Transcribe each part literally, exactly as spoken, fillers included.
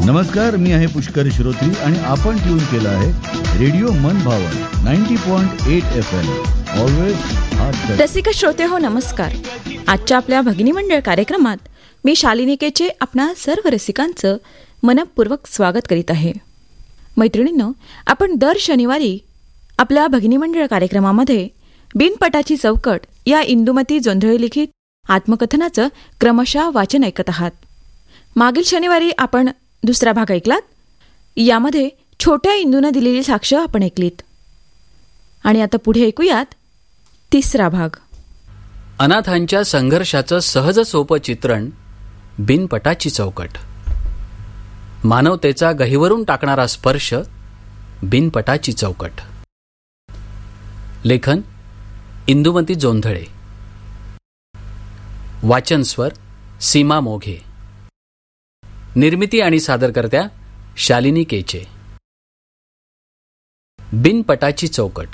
नमस्कार, मी आहे पुष्कर श्रोत्री आणि आपण ट्यून केला आहे रेडिओ मन भावन ninety point eight F M. Always रसिक श्रोते हो, नमस्कार. आजच्या आपल्या भगिनी मंडळ कार्यक्रमात मी शालिनी केचे आपणा सर्व रसिकांचं मनपूर्वक स्वागत करीत आहे. मैत्रिणींनो, आपण दर शनिवारी आपल्या भगिनी मंडळ कार्यक्रमामध्ये बिनपटाची चौकट या इंदुमती जोंधळे लिखित आत्मकथनाचं क्रमशः वाचन ऐकत आहात. मागील शनिवारी आपण दुसरा भाग ऐकलात. यामध्ये छोट्या इंदूनं दिलेली साक्ष आपण ऐकलीत. आणि आता पुढे ऐकूयात तिसरा भाग. अनाथांच्या संघर्षाचं सहज सोपं चित्रण, बिनपटाची चौकट. मानवतेचा गहिवरून टाकणारा स्पर्श, बिनपटाची चौकट. लेखन इंदुमती जोंधळे. वाचन स्वर सीमा मोघे. निर्मिती आणि सादरकर्त्या शालिनी केचे. बिनपटाची चौकट.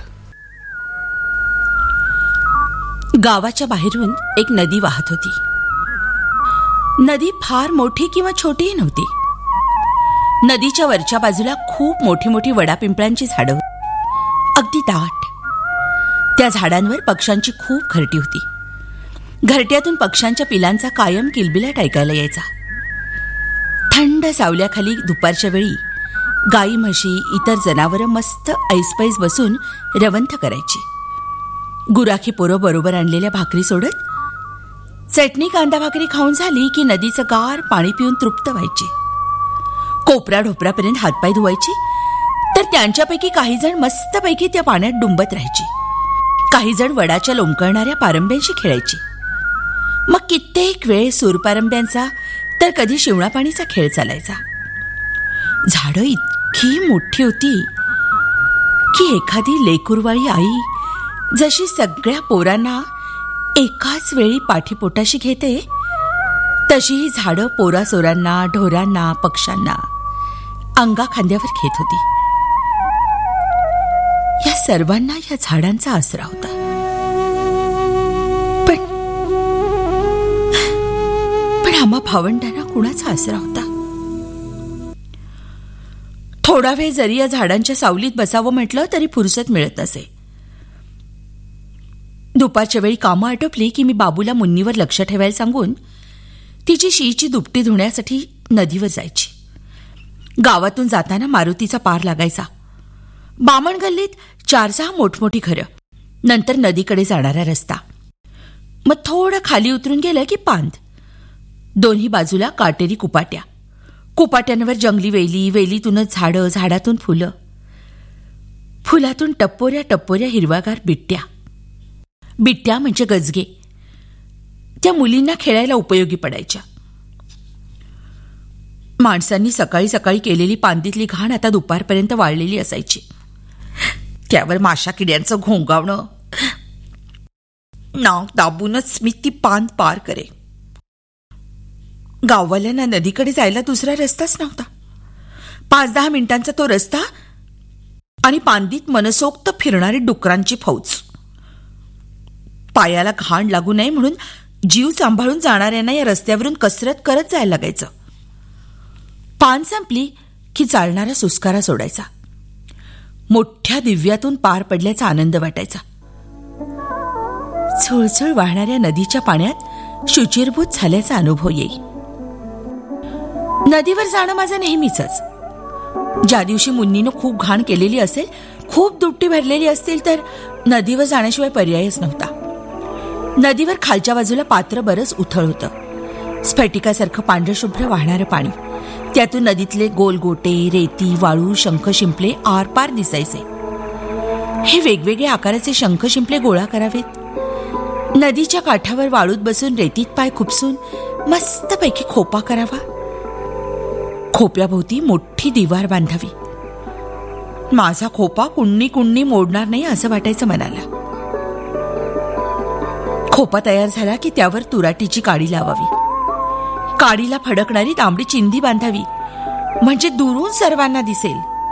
गावाच्या बाहेरून एक नदी वाहत होती. नदी फार मोठी किंवा छोटीही नव्हती. नदीच्या वरच्या बाजूला खूप मोठी मोठी वडापिंपळांची झाडं होती, अगदी दाट. त्या झाडांवर पक्ष्यांची खूप घरटी होती. घरट्यातून पक्ष्यांच्या पिलांचा कायम किलबिलाट ऐकायला यायचा. थंड सावल्याखाली दुपारच्या वेळी गाई, म्हशी, इतर जनावरं मस्त ऐसपैस बसून रवंथ करायची. गुराखी पोरं बरोबर आणलेल्या भाकरी सोडत चटणी कांदा भाकरी खाऊन झाली की नदीचं गार पाणी पिऊन तृप्त व्हायची. कोपरा ढोपरापर्यंत हातपाय धुवायची, तर त्यांच्यापैकी काही जण मस्तपैकी त्या पाण्यात डुंबत राहायची. काही जण वडाच्या लोंबकळणाऱ्या पारंब्यांशी खेळायची. मग कित्येक वेळ सूरपारंब्यांचा तर कधी शिवणापाणीचा खेळ चालायचा. झाडं इतकी मोठी होती की एखादी लेकुरवाळी आई जशी सगळ्या पोरांना एकाच वेळी पाठीपोटाशी घेते, तशी ही झाडं पोरासोरांना, ढोरांना, पक्ष्यांना अंगा खांद्यावर घेत होती. या सर्वांना या झाडांचा आसरा होता. पण पण आम्हा भावंडांना कुणाचा आसरा होता? थोडा वेळ जरी या झाडांच्या सावलीत बसावं म्हटलं तरी फुरसत मिळत नसे. दुपारच्या वेळी कामं आटोपली की मी बाबूला मुन्नीवर लक्ष ठेवायला सांगून तिची शीची दुपटी धुण्यासाठी नदीवर जायची. गावातून जाताना मारुतीचा पार लागायचा. बामण गल्लीत चार सहा मोठमोठी घरं, नंतर नदीकडे जाणारा रस्ता. मग थोडं खाली उतरून गेलं की पांद. दोन्ही बाजूला काटेरी कुपाट्या. कुपाट्यांवर जंगली वेली, वेलीतूनच झाडं, झाडातून फुलं, फुलातून टप्पोऱ्या टप्पोऱ्या हिरवागार बिट्ट्या. बिट्ट्या म्हणजे गजगे. त्या मुलींना खेळायला उपयोगी पडायच्या. माणसांनी सकाळी सकाळी केलेली पांदीतली घाण आता दुपारपर्यंत वाळलेली असायची. त्यावर माशा किड्यांचं घोंगावणं. नाक दाबूनच मी ती पांद पार करे. गाववाल्यांना नदीकडे जायला दुसरा रस्ताच नव्हता. पाच दहा मिनिटांचा तो रस्ता आणि पांदीत मनसोक्त फिरणारी डुकरांची फौज. पायाला घाण लागू नये म्हणून जीव सांभाळून जाणाऱ्यांना या रस्त्यावरून कसरत करत जायला लागायचं. पान संपली की चालणारा सुस्कारा सोडायचा. मोठ्या दिव्यातून पार पडल्याचा आनंद वाटायचा. झुळझुळ वाहणाऱ्या नदीच्या पाण्यात शुचिरभूत झाल्याचा अनुभव येई. नदीवर जाणं माझं नेहमीचंच. ज्या दिवशी मुन्नीनं खूप घाण केलेली असेल, खूप दुपटी भरलेली असतील, तर नदीवर जाण्याशिवाय पर्यायच नव्हता. नदीवर खालच्या बाजूला पात्र बरंच उथळ होतं. स्फटिकासारखं पांढरशुभ्र वाहणारं पाणी. त्यातून नदीतले गोलगोटे, रेती, वाळू, शंख शिंपले आरपार दिसायचे. हे वेगवेगळ्या आकाराचे शंख शिंपले गोळा करावेत. नदीच्या काठावर वाळूत बसून रेतीत पाय खुपसून मस्तपैकी खोपा करावा. खोप्याभोवती मोठी दिवार बांधावी. माझा खोपा कुणनी कुणनी मोडणार नाही असं वाटायचं मनाला. खोपा तयार झाला की त्यावर तुराटीची काडी लावावी. काडीला फडकणारी तांबडी चिंधी बांधावी, म्हणजे दुरून सर्वांना दिसेल.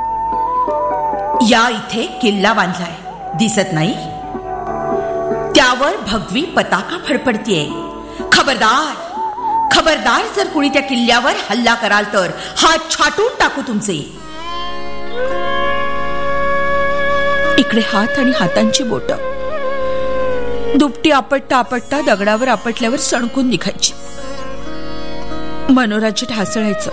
या इथे किल्ला बांधलाय, दिसत नाही? त्यावर भगवी पताका फडफडतीये. खबरदार, खबरदार, जर कुणी त्या किल्ल्यावर हल्ला कराल तर हात छाटून टाकू तुमचे. इकडे हात आणि हातांची बोटं दुपटी आपटता आपटता दगडावर आपटल्यावर सणकून निघायची. मनोराज्य ढासळायचं,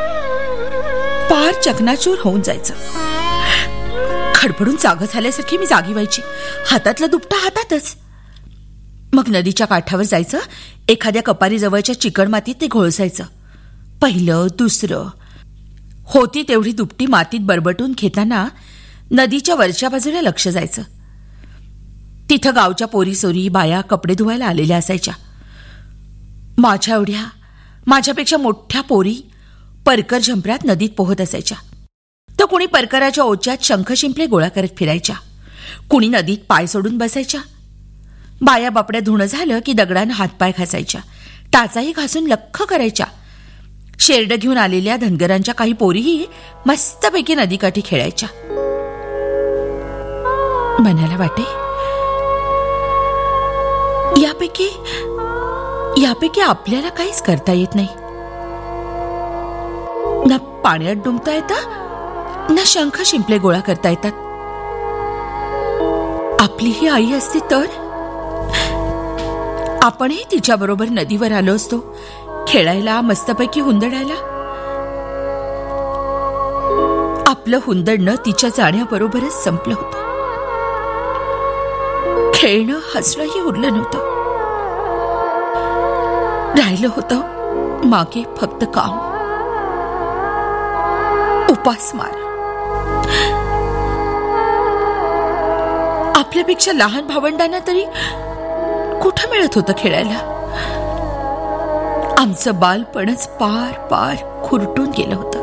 पार चकनाचूर होऊन जायचं. खडपडून जाग झाल्यासारखी मी जागी व्हायची, हातातला दुपटा हातातच. मग नदीच्या काठावर जायचं, एखाद्या कपारी जवळच्या चिकण मातीत ते घोळसायचं. पहिलं दुसरं होती तेवढी दुपटी मातीत बरबटून घेताना नदीच्या वरच्या बाजूला लक्ष जायचं. तिथं गावच्या पोरीसोरी बाया कपडे धुवायला आलेल्या असायच्या. माझ्या एवढ्या माझ्यापेक्षा मोठ्या पोरी परकर झंपऱ्यात नदीत पोहत असायच्या. तर कुणी परकराच्या ओच्यात शंख शिंपले गोळा करत फिरायच्या, कुणी नदीत पाय सोडून बसायच्या. बाया बापड्या धुणं झालं की दगडानं हातपाय घासायच्या, टाचाही घासून लख्ख करायच्या. शेरडं घेऊन आलेल्या धनगरांच्या काही पोरीही मस्तपैकी नदीकाठी खेळायच्या. मनाला वाटे, यापैकी यापैकी आपल्याला काहीच करता येत नाही. ना पाण्यात डुंबता येतं, ना शंख शिंपले गोळा करता येतात. आपली ही आई असती तर आपणही तिच्याबरोबर नदीवर आलो असतो, खेळायला, मस्तपैकी हुंदडायला. आपलं हुंदडणं तिच्या जाण्याबरोबरच संपलं होतं. खेळणं, हसणंही उरलं नव्हतं. राहिलं होतं मागे फक्त काम, उपासमार. आपल्यापेक्षा लहान भावंडांना तरी कुठं मिळत होतं खेळायला. आमचं बालपणच पार पार खुरटून गेलं होतं.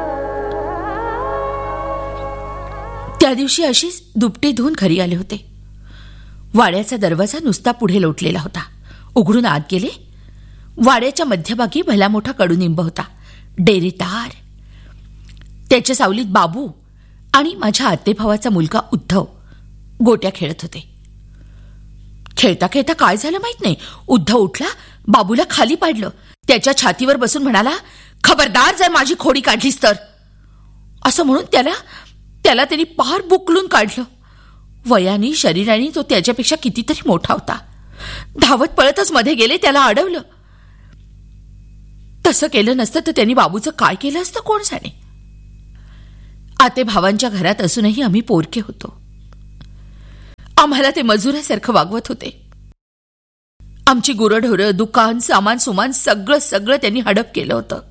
त्या दिवशी अशीच दुपटी धुवून घरी आले होते. वाड्याचा दरवाजा नुसता पुढे लोटलेला होता. उघडून आत गेले. वाड्याच्या मध्यभागी भला मोठा कडुनिंब होता, डेरेदार. त्याच्या सावलीत बाबू आणि माझ्या आतेभावाचा मुलगा उद्धव गोट्या खेळत होते. खेळता खेळता काय झालं माहित नाही, उद्धव उठला, बाबूला खाली पाडलं, त्याच्या छातीवर बसून म्हणाला, खबरदार जर माझी खोडी काढलीस तर. असं म्हणून त्याला त्याला त्यांनी पार बुकलून काढलं. वयाने शरीराने तो त्याच्यापेक्षा कितीतरी मोठा होता. धावत पळतच मध्ये गेले, त्याला अडवलं. तसं केलं नसतं तर त्यांनी बाबूचं काय केलं असतं कोण जाणे. आते भावांच्या घरात असूनही आम्ही पोरके होतो. आम्हाला ते मजुरासारखं वागवत होते. आमची गुरंढोरं, दुकान, सामान सुमान सगळं सगळं त्यांनी हडप केलं होतं.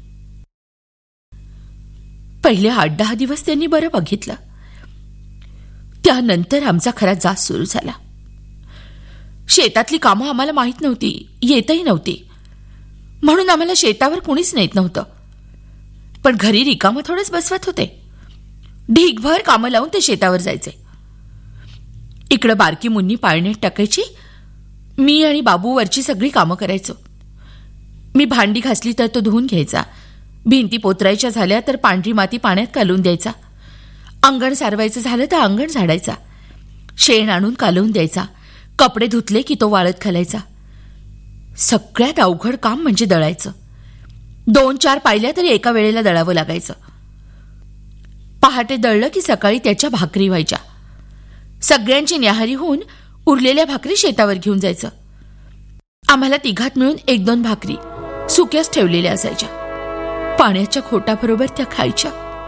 पहिले आठ दहा दिवस त्यांनी बरं बघितलं. त्यानंतर आमचा खरा जाच सुरू झाला. शेतातली कामं आम्हाला माहीत नव्हती, येतही नव्हती, म्हणून आम्हाला शेतावर कुणीच नेत नव्हतं. पण घरी रिकामं थोडंच बसवत होते. ढीगभर कामं लावून ते शेतावर जायचे. इकडं बारकी मुन्नी पाळण्यात टाकायची, मी आणि बाबू वरची सगळी कामं करायचो. मी भांडी घासली तर तो धुवून घ्यायचा, भिंती पोतरायच्या झाल्या तर पांढरी माती पाण्यात घालून द्यायचा, अंगण सारवायचं झालं तर अंगण झाडायचा, शेण आणून कालवून द्यायचा, कपडे धुतले की तो वाळत घालायचा. सगळ्यात अवघड काम म्हणजे दळायचं. दोन चार पायल्या तरी एका वेळेला दळावं लागायचं. पहाटे दळलं की सकाळी त्याच्या भाकरी व्हायच्या. सगळ्यांची न्याहारी होऊन उरलेल्या भाकरी शेतावर घेऊन जायचं. आम्हाला तिघात मिळून एक दोन भाकरी सुक्याच ठेवलेल्या असायच्या. पाण्याच्या खोटाबरोबर त्या खायच्या.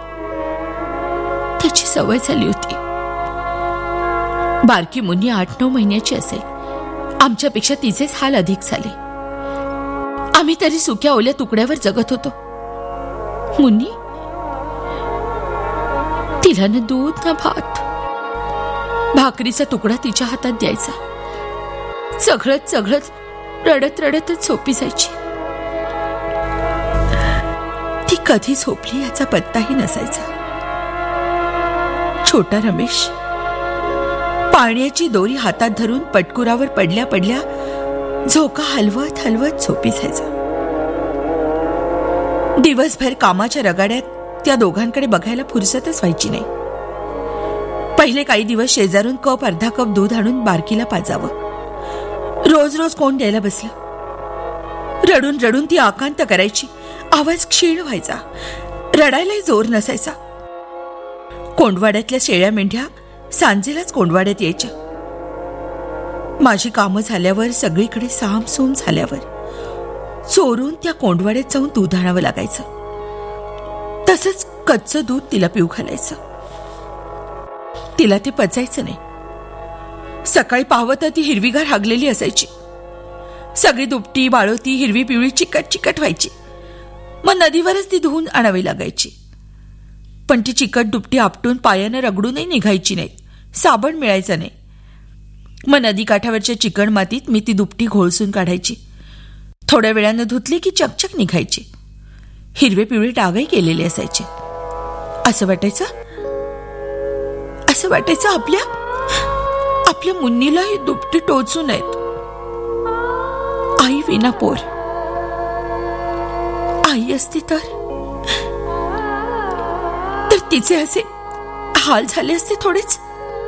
त्याची सवय झाली होती. बारकी मुन्नी आठ नऊ महिन्याची असेल. आमच्यापेक्षा तिचेच हाल अधिक झाले. आम्ही तरी सुक्या ओल्या तुकड्यावर जगत होतो. मुन्नी, तिला न दूध न भात. भाकरीचा तुकडा तिच्या हातात द्यायचा. चघळत चघळत रडत रडतच झोपी जायची. ती कधी झोपली याचा पत्ताही नसायचा. छोटा रमेश पाण्याची दोरी हातात धरून पटकुरावर पडल्या पडल्या झोका हलवत हलवत झोपी जायचा. दिवसभर कामाच्या रगाड्यात त्या दोघांकडे बघायला फुरसतच व्हायची नाही. पहिले काही दिवस शेजारून कप अर्धा कप दूध आणून बारकीला पाजावं. रोज रोज कोण द्यायला बसलं. रडून रडून ती आकांत करायची. आवाज क्षीण व्हायचा. रडायलाही जोर नसायचा. कोंडवाड्यातल्या शेळ्या मेंढ्या सांजेलाच कोंडवाड्यात यायच्या. माझी कामं झाल्यावर, सगळीकडे सामसूम झाल्यावर चोरून त्या कोंडवाड्यात जाऊन दूध आणावं लागायचं. तसंच कच्चं दूध तिला पिऊ घालायचं. तिला ते पचायचं नाही. सकाळी पाहवं तर ती हिरवीगार हागलेली असायची. सगळी दुपटी बाळोती हिरवी पिवळी चिकट चिकट व्हायची. मग नदीवरच ती धुवून आणावी लागायची. पण ती चिकट दुपटी आपटून पायानं रगडूनही निघायची नाही. साबण मिळायचं नाही. मग नदीकाठावरच्या चिकण मातीत मी ती दुपटी घोळसून काढायची. थोड्या वेळानं धुतली की चकचक निघायची. हिरवे पिवळे डागही केलेले असायचे. असं वाटायचं असं वाटायचं आपल्या आपल्या मुन्नीला ही दुपटी टोचू नयेत. आई विना पोर. आई असती तर तर तिचे असे हाल झाले असते थोडेच.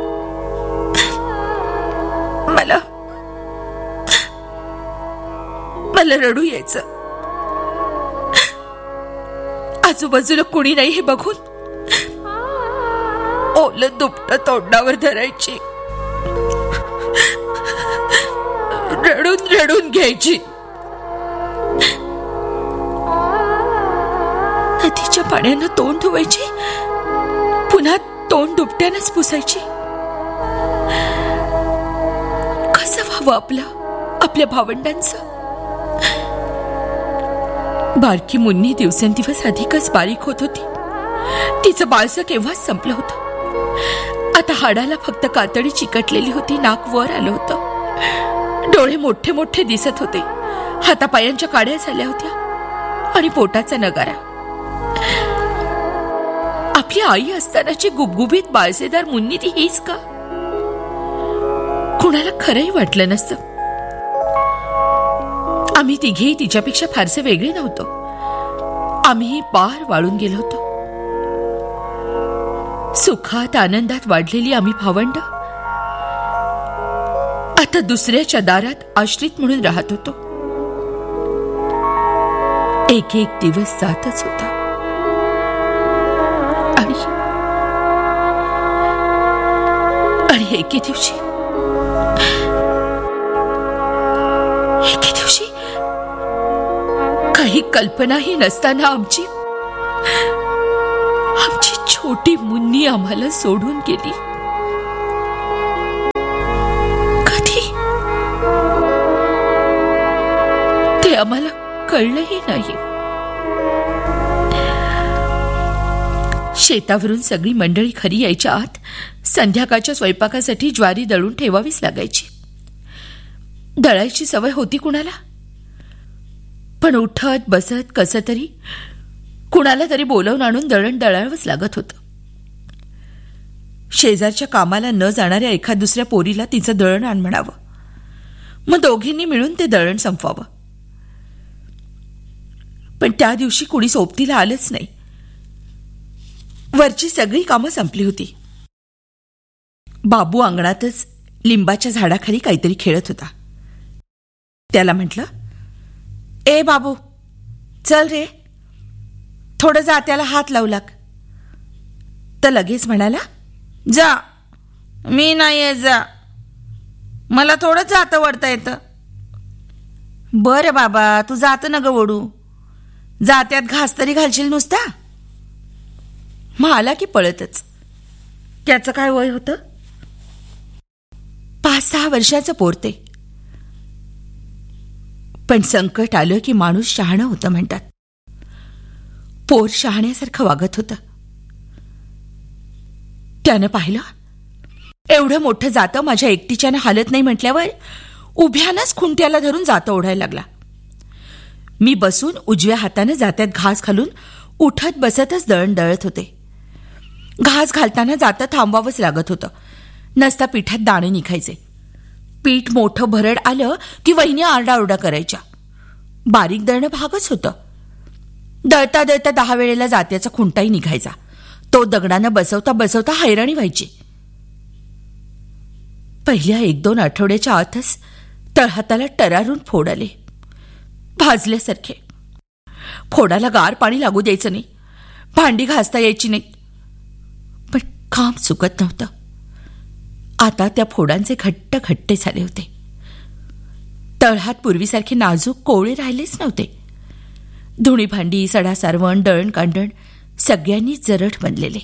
मला मला रडू यायचं. आजूबाजूला कुणी नाही हे बघून ओलं दुपटं तोंडावर धरायची. रडून रडून घ्यायची. नदीच्या पाण्यानं तोंड धुवायची. पुन्हा तोंड दुपट्यानंच पुसायची. कसं व्हावं आपलं आपल्या भावंडांचं. बारकी मुन्नी दिवसेंदिवस अधिकच बारीक होत होती. तिचं बाळसं केव्हाच संपलं होतं. आता हाडाला फक्त कातडी चिकटलेली होती. नाक वर आलं होतं. डोळे मोठे मोठे दिसत होते. हातापायांच्या काड्या झाल्या होत्या आणि पोटाचा नगारा. आपली आई असतानाची गुबगुबीत बाळसेदार मुन्नी ती हीच का? कुणाला खरंही वाटलं नसतं. आम्ही तिघेही तिच्यापेक्षा फारसे वेगळे नव्हतो. आम्ही पार वाळून गेलो होतो. सुखात आनंदात वाढलेली आम्ही भावंड आता दुसऱ्याच्या दारात आश्रित म्हणून राहत होतो. एक एक दिवस जातच होता. आणि आणि एके दिवशी एके दिवशी काही कल्पनाही नसताना आमची आमची छोटी मुन्नी आम्हाला सोडून गेली. कधी ते आम्हाला कळलंही नाही. शेतावरून सगळी मंडळी खरी यायच्या आत संध्याकाळच्या स्वयंपाकासाठी ज्वारी दळून ठेवावीच लागायची. दळायची सवय होती कुणाला, पण उठत बसत कसं तरी कुणाला तरी बोलावून आणून दळण दळावंच लागत होतं. शेजारच्या कामाला न जाणाऱ्या एखाद दुसऱ्या पोरीला तिचं दळण आण म्हणावं. मग दोघींनी मिळून ते दळण संपवावं. पण त्या दिवशी कुणी सोबतीला आलंच नाही. वरची सगळी कामं संपली होती. बाबू अंगणातच लिंबाच्या झाडाखाली काहीतरी खेळत होता. त्याला म्हटलं, ए बाबू, चल रे, थोडं जात्याला हात लावू लाग. तर लगेच म्हणाला, जा, मी नाही येत, जा, मला थोडं जातं वडता येतं. बरं बाबा, तू जातं न ग ओढू, जात्यात घास तरी घालशील नुसता. मग आला की पळतच. त्याचं काय वय होतं? पाच सहा वर्षाचं पोरते. पण संकट आलं की माणूस शहाणं होतं म्हणतात. पोर शहाण्यासारखं वागत होतं. त्यानं पाहिलं, एवढं मोठं जातं माझ्या एकटीच्यानं हालत नाही म्हटल्यावर उभ्यानंच खुंट्याला धरून जातं ओढायला लागला. मी बसून उजव्या हातानं जात्यात घास घालून उठत बसतच दळण दळत होते. घास घालताना जातं थांबावंच लागत होतं, नसता पिठात दाणे निघायचे. पीठ मोठं भरड आलं की वहिनी आरडाओरडा करायच्या. बारीक दळणं भागच होतं. दळता दळता दहा वेळेला जात्याचा खुंटाही निघायचा. तो दगडानं बसवता बसवता हैराणी व्हायची. पहिल्या एक दोन आठवड्याच्या आतच तळहाताला टरारून फोड आले. भाजल्यासारखे. फोडाला गार पाणी लागू द्यायचं नाही, भांडी घासता यायची नाही. पण काम चुकत नव्हतं. आता त्या फोडांचे घट्ट घट्टे झाले होते. तळहात पूर्वीसारखे नाजूक कोळे राहिलेच नव्हते. धुणी भांडी, सडा सारवण, दळण कांडण सगळ्यांनी जरठ बनलेले.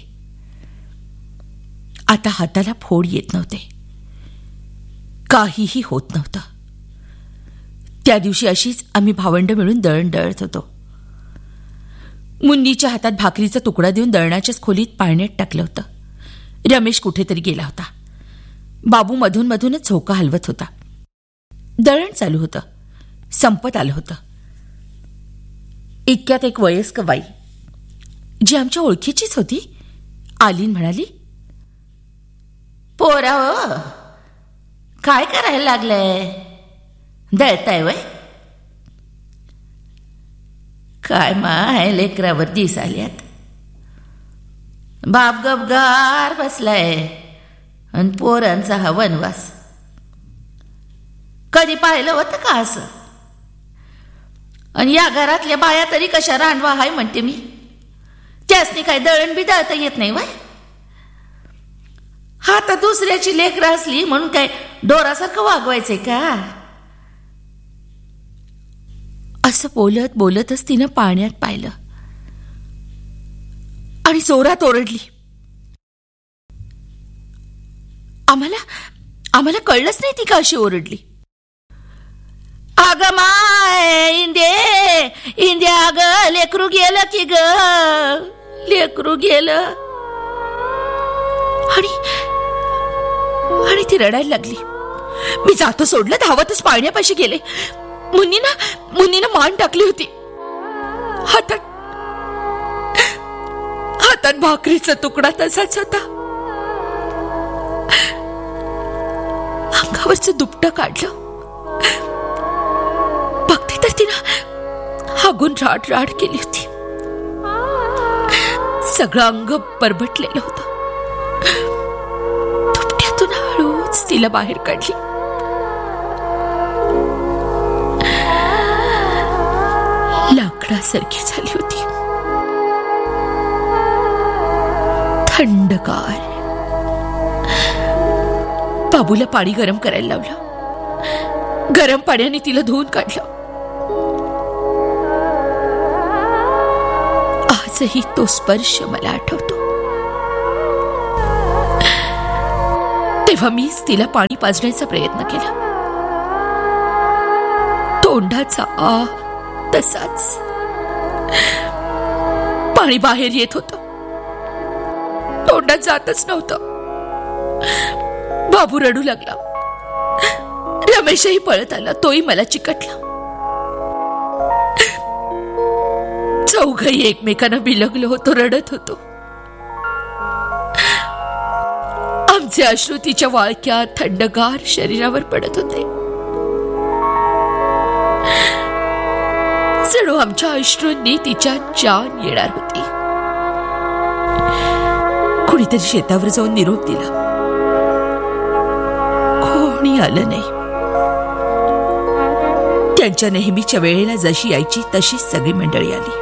आता हाताला फोड येत नव्हते. काहीही होत नव्हतं. त्या दिवशी अशीच आम्ही भावंड मिळून दळण दळत होतो. मुन्नीच्या हातात भाकरीचा तुकडा देऊन दळणाच्याच खोलीत पाळण्यात टाकलं होतं. रमेश कुठेतरी गेला होता. बाबू मधून मधूनच झोका हलवत होता. दळण चालू होतं. संपत आलं होतं. इतक्यात एक वयस्क बाई, जी आमच्या ओळखीचीच होती, आलीन म्हणाली, पोरा हो, काय करायला लागलंय? दळताय वय? काय माय लेकरावर दिस आल्यात. बाप गपगार बसलाय आणि पोरांचा हा वनवास. कधी पाहिलं होतं का असं? आणि या घरातल्या बाया तरी कशा रांडवा हाय म्हणते मी. त्यासनी काय दळण बी दळता येत नाही वय? हा तर दुसऱ्याची लेकरं असली म्हणून काय डोरासारखं वागवायचंय का? असं बोलत बोलतच तिनं पाण्यात पाहिलं आणि जोरात ओरडली. आम्हाला आम्हाला कळलंच नाही ती का अशी ओरडली. अगं माय इंदे इंदे, अगं लेकरू गेलं की ग, लेकरू गेलं. आणि आणि ती रडायला लागली. मी जातो सोडलं, धावतच पाण्यापाशी गेले. मुन्नीनं मुन्नीनं मान टाकली होती. हातात हातात भाकरीचा तुकडा तसाच होता. अंगावरचं दुपटं काढलं. बघते तर तिनं हागून राड राड केली होती. सगळं अंग बरबटलेलं होतं. दुपट्यातून हळूच तिला बाहेर काढली. लाकडासारखी झाली होती. थंडगार. बाबूला पाणी गरम करायला लावलं. गरम पाण्याने तिला धुवून काढलं. आजही तो स्पर्श मला आठवतो. तेव्हा मीच तिला पाणी पाजण्याचा प्रयत्न केला. तोंडाचा आ तसाच. पाणी बाहेर येत होतं, तोंडात जातच नव्हतं. बाबू रडू लागला. रमेशही पळत आला. तोही मला चिकटला. चौघही एकमेकांना बिलगलो होतो, रडत होतो. आमचे अश्रू तिच्या वाळक्या थंडगार शरीरावर पडत होते. जणू आमच्या अश्रूंनी तिच्या जान येणार होती. कुणीतरी शेतावर जाऊन निरोप दिला. कोणी आलं नाही. त्यांच्या नेहमीच्या वेळेला जशी यायची तशीच सगळी मंडळी आली.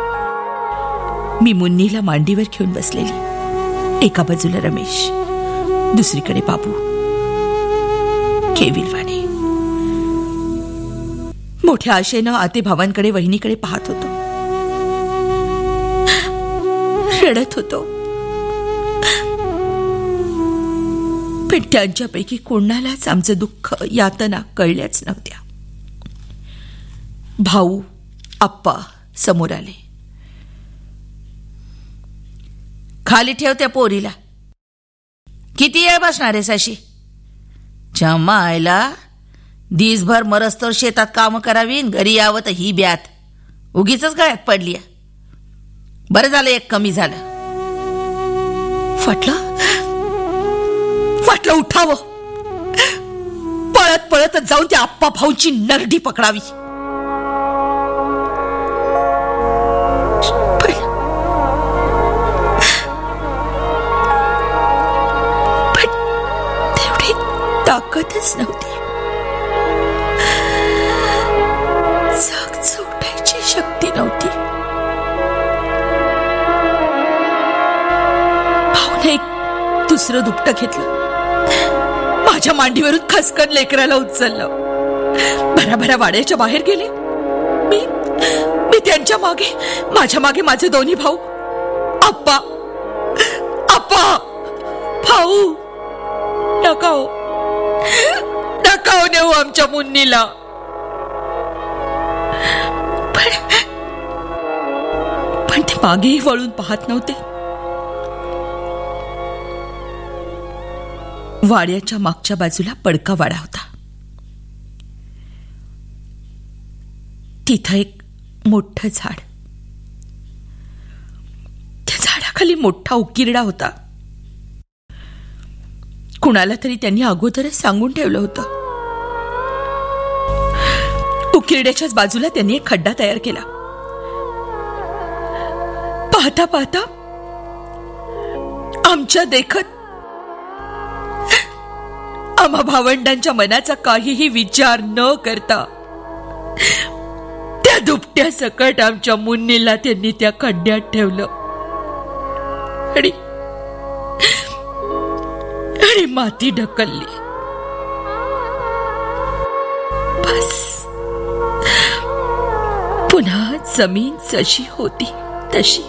मी मुन्नीला मांडीवर घेऊन बसलेली. एका बाजूला रमेश, दुसरीकडे बाबू. केविलवाणे. मोठ्या आशेनं आते भावांकडे, वहिनीकडे पाहत होतो. रडत होतो. पण त्यांच्यापैकी कोणालाच आमचं दुःख, यातना कळल्याच नव्हत्या. भाऊ, आप्पा समोर आले. खाली ठेव त्या पोरीला. किती वेळ बसणार आहे साशी? जमायला दिसभर मरस्तोर शेतात काम करावी, घरी यावं तर ही ब्यात उगीच गळ्यात पडली. बरं झालं एक कमी झालं. फाटलं फाटलं उठावं. पळत पळतच जाऊन त्या आप्पा भाऊची नरडी पकडावी. ताकदच नव्हती. दुसरं दुपटं घेतलं, माझ्या मांडीवरून खसकन लेकराला उचललं, भराभरा वाड्याच्या बाहेर गेले. मी मी त्यांच्या मागे, माझ्या मागे माझे दोन्ही भाऊ. आप्पा, आप्पा, भाऊ, नका हो, नका हो नेऊ आमच्या मुन्नीला. पण पण ते मागेही वळून पाहत नव्हते. वाड्याच्या मागच्या बाजूला पडका वाडा होता. तिथं एक मोठं झाड, त्या झाडाखाली मोठा उकिरडा होता. कुणाला तरी त्यांनी अगोदरच सांगून ठेवलं होतं. उकिरड्याच्याच बाजूला त्यांनी एक खड्डा तयार केला. पाहता पाहता आमच्या देखत आम्हा भावंडांच्या मनाचा काहीही विचार न करता त्या दुपट्या सकट आमच्या मुन्नीला त्यांनी त्या खड्ड्यात ठेवलं आणि आणि माती ढकलली. बस पुन्हा जमीन जशी होती तशी.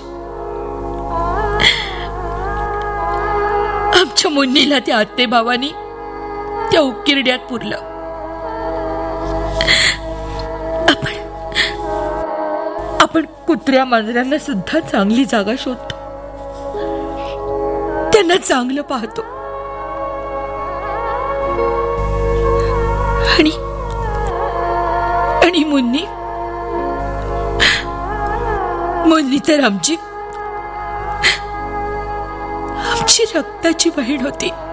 आमच्या मुन्नीला त्या आत्ते भावानी त्या उकिरड्यात पुरलं. आपण आपण कुत्र्या मांजरांना सुद्धा चांगली जागा शोधतो, त्यांना चांगलं पाहतो आणि आणि मुन्नी मुन्नी तर आमची आमची रक्ताची बहीण होती.